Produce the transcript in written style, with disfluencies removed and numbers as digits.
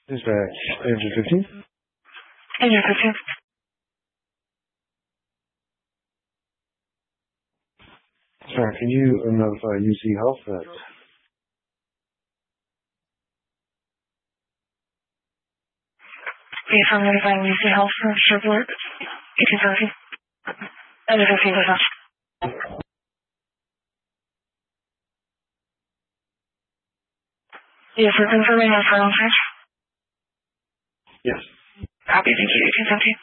Dispatch, engine 15. Engine 15. Sorry, can you notify UC Health that? Yes, I'm notifying UC Health for Sherwood. 1813. Engine 15%. Yes, we're confirming our final search. Yes. Copy, thank you, 1817.